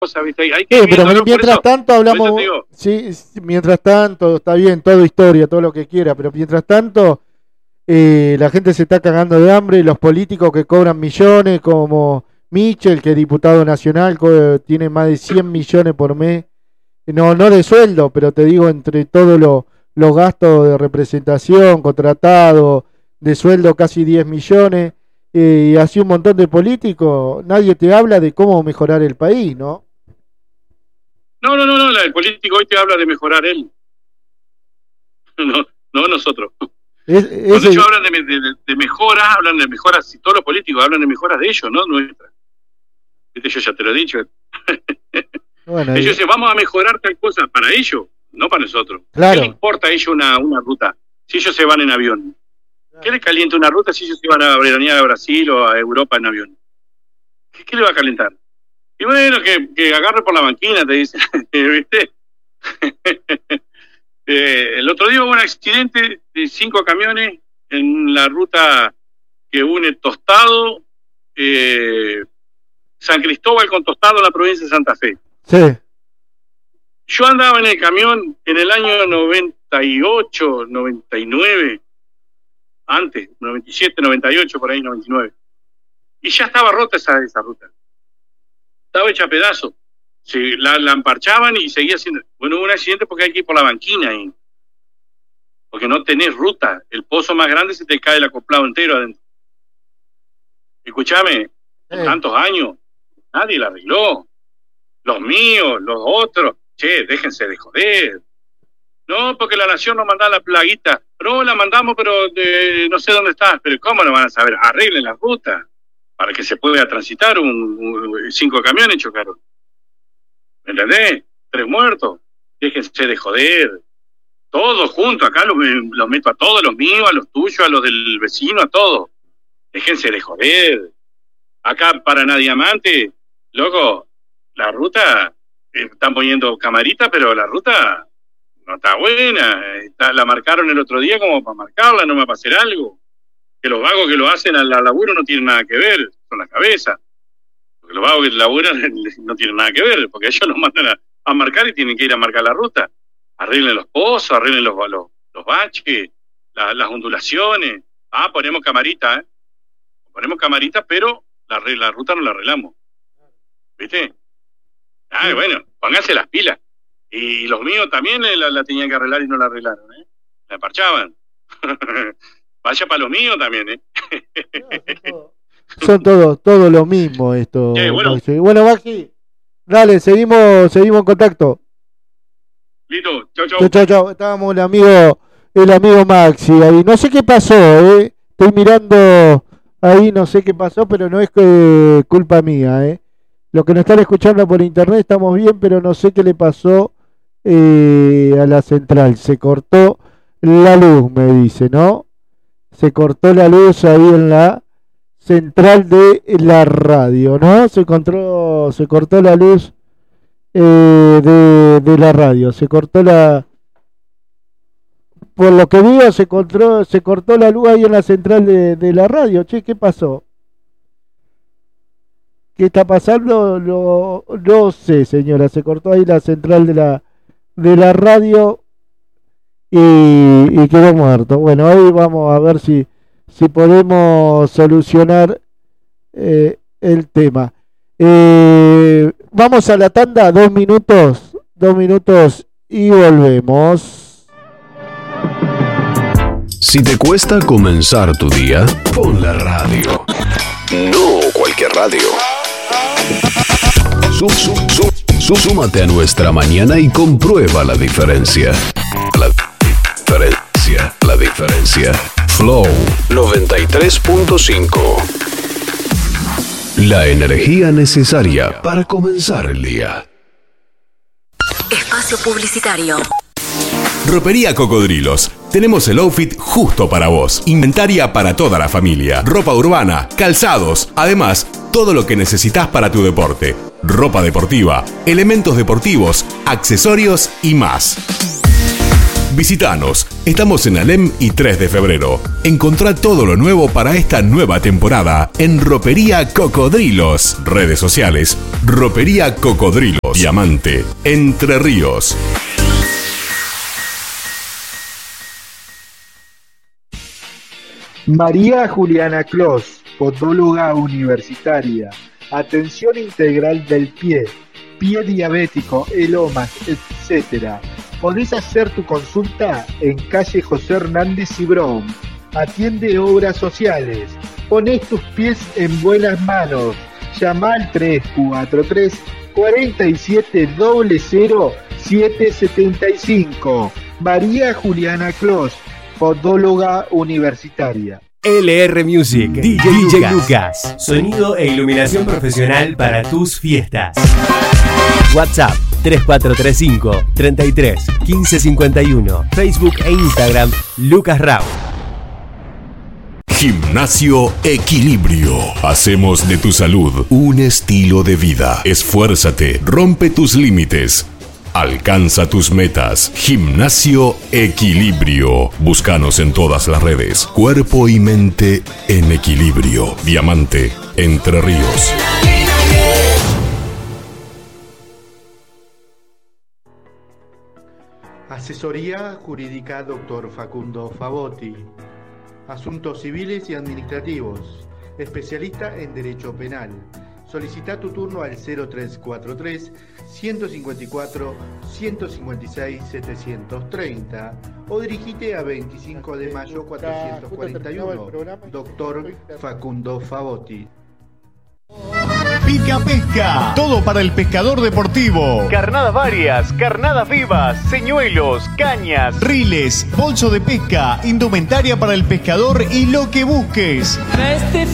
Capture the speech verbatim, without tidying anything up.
cosas, ¿viste? Hay, hay que sí, pero viendo, mientras eso, tanto hablamos, sí, mientras tanto, está bien, todo historia, todo lo que quiera, pero mientras tanto, eh, la gente se está cagando de hambre, y los políticos que cobran millones, como Michel, que es diputado nacional, co- tiene más de cien millones por mes, no, no de sueldo, pero te digo, entre todos los los gastos de representación, contratado, de sueldo casi diez millones, eh, y así un montón de políticos, nadie te habla de cómo mejorar el país, ¿no? No, no, no, no, el político hoy te habla de mejorar él. No, no nosotros. Es, Cuando ese... ellos hablan de, de, de mejoras, hablan de mejoras, si todos los políticos hablan de mejoras de ellos, no nuestras. Viste, yo ya te lo he dicho. Bueno, ellos dicen, vamos a mejorar tal cosa para ellos, no para nosotros. Claro. ¿Qué le importa a ellos una, una ruta si ellos se van en avión? Claro. ¿Qué les calienta una ruta si ellos se van a veranear a Brasil o a Europa en avión? ¿Qué, qué le va a calentar? Y bueno, que, que agarre por la banquina, te dicen, ¿viste? eh, el otro día hubo un accidente de cinco camiones en la ruta que une Tostado, eh, San Cristóbal con Tostado en la provincia de Santa Fe. Sí. Yo andaba en el camión en el año noventa y ocho, noventa y nueve, antes, noventa y siete, noventa y ocho, por ahí, noventa y nueve. Y ya estaba rota esa, esa ruta. Estaba hecha a pedazos. Se, la, la emparchaban y seguía siendo... Bueno, hubo un accidente porque hay que ir por la banquina ahí. Porque no tenés ruta. El pozo más grande se te cae el acoplado entero adentro. Escúchame, por tantos años, nadie la arregló. Los míos, los otros, che, déjense de joder. No, porque la nación nos manda la plaguita. No, la mandamos, pero de, no sé dónde está. Pero ¿cómo lo van a saber? Arreglen la ruta para que se pueda transitar. Un, un, cinco camiones chocaron. ¿Me entendés? Tres muertos. Déjense de joder. Todos juntos, acá los, los meto a todos, los míos, a los tuyos, a los del vecino, a todos. Déjense de joder. Acá para Diamante, loco, la ruta, eh, están poniendo camaritas, pero la ruta no está buena. Está, la marcaron el otro día como para marcarla, no me va a hacer algo. Que los vagos que lo hacen al laburo no tienen nada que ver con la cabeza. Porque los vagos que laburan no tienen nada que ver, porque ellos los mandan a, a marcar y tienen que ir a marcar la ruta. Arreglen los pozos, arreglen los, los, los baches, la, las ondulaciones. Ah, ponemos camarita, ¿eh? Ponemos camarita, pero la, la ruta no la arreglamos. ¿Viste? Ah, sí. Bueno, pónganse las pilas. Y los míos también la, la tenían que arreglar y no la arreglaron, ¿eh? La parchaban. Vaya para los míos también, ¿eh? Son todos todo lo mismo esto. Sí, bueno, Maxi. Bueno, Maxi, dale, seguimos, seguimos en contacto. Listo, chau, chau. Chau, chau. Estábamos el amigo, el amigo Maxi ahí. No sé qué pasó, ¿eh? Estoy mirando ahí, no sé qué pasó, pero no es que culpa mía, ¿eh? Los que nos están escuchando por internet estamos bien, pero no sé qué le pasó eh, a la central. Se cortó la luz, me dice, ¿no? Se cortó la luz ahí en la central de la radio, ¿no? Se cortó, se cortó la luz eh, de, de la radio. Se cortó la... Por lo que veo, se cortó, se cortó la luz ahí en la central de, de la radio. Che, ¿qué pasó? ¿Qué está pasando? No, no sé, señora. Se cortó ahí la central de la de la radio y, y quedó muerto. Bueno, hoy vamos a ver si, si podemos solucionar eh, el tema. Eh, vamos a la tanda, dos minutos, dos minutos y volvemos. Si te cuesta comenzar tu día, pon la radio. No cualquier radio. Sub, sub, sub, sub, súmate a nuestra mañana y comprueba la diferencia. La diferencia, la diferencia. Flow noventa y tres punto cinco. La energía necesaria para comenzar el día. Espacio publicitario. Ropería Cocodrilos. Tenemos el outfit justo para vos. Inventaria para toda la familia. Ropa urbana, calzados. Además, todo lo que necesitas para tu deporte. Ropa deportiva, elementos deportivos, accesorios y más. Visítanos, estamos en Alem y tres de febrero. Encontrá todo lo nuevo para esta nueva temporada en Ropería Cocodrilos. Redes sociales, Ropería Cocodrilos, Diamante, Entre Ríos. María Juliana Clos, podóloga universitaria. Atención integral del pie, pie diabético, elomas, etcétera. Podés hacer tu consulta en calle José Hernández y Brown. Atiende obras sociales. Ponés tus pies en buenas manos. Llama al tres cuatro tres, cuatro siete cero cero, siete siete cinco. María Juliana Clos, podóloga universitaria. L R Music, D J, D J Lucas. Sonido e iluminación profesional para tus fiestas. WhatsApp tres cuatro tres cinco, treinta y tres, quince cincuenta y uno. Facebook e Instagram Lucas Rao. Gimnasio Equilibrio. Hacemos de tu salud un estilo de vida. Esfuérzate, rompe tus límites. Alcanza tus metas. Gimnasio Equilibrio. Búscanos en todas las redes. Cuerpo y mente en equilibrio. Diamante, Entre Ríos. Asesoría Jurídica doctor Facundo Favotti. Asuntos civiles y administrativos. Especialista en Derecho Penal. Solicita tu turno al cero tres cuatro tres, ciento cincuenta y cuatro, ciento cincuenta y seis, setecientos treinta o dirigite a veinticinco de mayo cuatrocientos cuarenta y uno. doctor Facundo Favotti. Pica Pesca, todo para el pescador deportivo. Carnadas varias, carnadas vivas, señuelos, cañas, riles, bolso de pesca, indumentaria para el pescador y lo que busques.